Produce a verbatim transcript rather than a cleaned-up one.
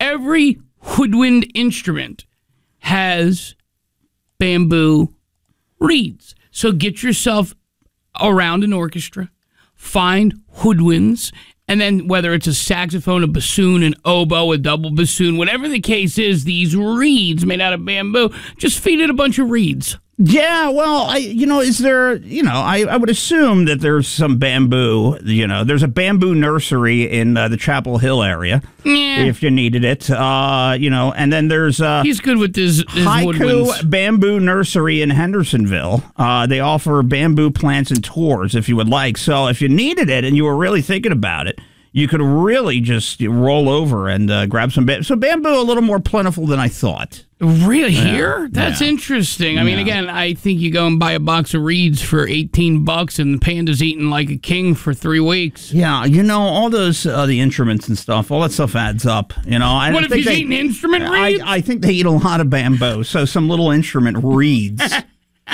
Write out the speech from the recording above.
every woodwind instrument has bamboo reeds. So get yourself around an orchestra, find woodwinds, and then whether it's a saxophone, a bassoon, an oboe, a double bassoon, whatever the case is, these reeds made out of bamboo, just feed it a bunch of reeds. Yeah, well, I, you know, is there, you know, I, I would assume that there's some bamboo, you know, there's a bamboo nursery in uh, the Chapel Hill area, Yeah. if you needed it, uh, you know, and then there's uh, He's good with his, his Haiku woodwinds. Bamboo Nursery in Hendersonville. Uh, they offer bamboo plants and tours if you would like. So if you needed it and you were really thinking about it, you could really just roll over and uh, grab some bamboo. So bamboo a little more plentiful than I thought. Really? Yeah. Here? That's Yeah. interesting. I mean, Yeah. again, I think you go and buy a box of reeds for eighteen bucks and the panda's eating like a king for three weeks. Yeah, you know, all those, uh, the instruments and stuff, all that stuff adds up. You know, I What don't if think he's they- eating instrument I, reeds? I think they eat a lot of bamboo, so some little instrument reeds.